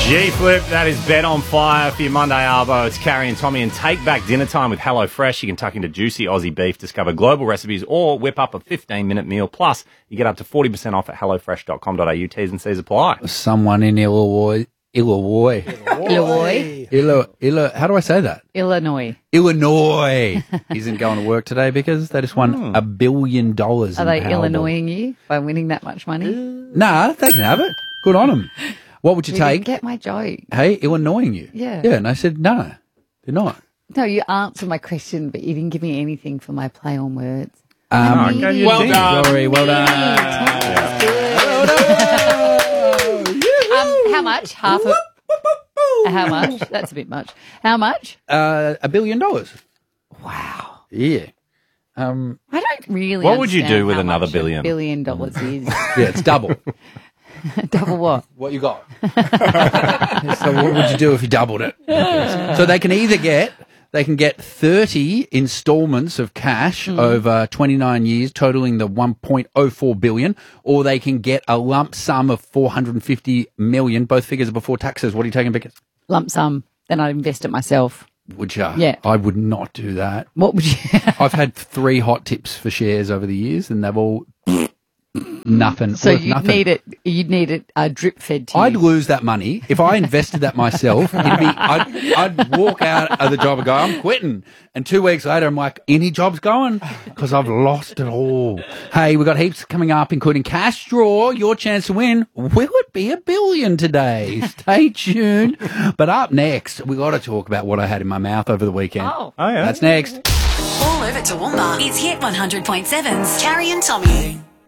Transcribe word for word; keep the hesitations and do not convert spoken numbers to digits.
G-Flip, that is Bet on Fire for your Monday Arvo. It's Carrie and Tommy, and take back dinner time with HelloFresh. You can tuck into juicy Aussie beef, discover global recipes, or whip up a fifteen-minute meal. Plus, you get up to forty percent off at hellofresh dot com dot a u. T's and C's apply. Someone in Illinois. Illinois. Illinois. Illinois. Illinois. How do I say that? Illinois. Illinois isn't going to work today because they just won Hmm. a billion dollars. Are in they Powerball. Illinoising you by winning that much money? Nah, they can have it. Good on them. What would you You take? didn't get my joke. Hey, Illinoising you. Yeah. Yeah, and I said, no, they're not. No, you answered my question, but you didn't give me anything for my play on words. Um, I gave you a Well ding. done. Sorry, well done. Um, how much? Half of. How much? That's a bit much. How much? Uh, a billion dollars. Wow. Yeah. Um, I don't really. What would you understand do with how another much billion? A billion dollars is yeah, it's double. double what? What you got? So what would you do if you doubled it? So they can either get they can get thirty installments of cash over twenty-nine years, totaling the one point oh four billion, or they can get a lump sum of four hundred fifty million. Both figures are before taxes. What are you taking, Bickers? Lump sum. Then I'd invest it myself. Would you? Yeah. I would not do that. What would you? I've had three hot tips for shares over the years, and they've all nothing. So worth you'd nothing. need it. You'd need it uh, drip fed to you. I'd lose that money if I invested that myself. It'd be, I'd, I'd walk out of the job and go, I'm quitting. And two weeks later, I'm like, any jobs going? Because I've lost it all. Hey, we've got heaps coming up, including cash draw, your chance to win. Will it be a billion today? Stay tuned. But up next, we got to talk about what I had in my mouth over the weekend. Oh. Oh, yeah. That's next. All over Toowoomba. It's Hit one hundred point seven's Carrie and Tommy.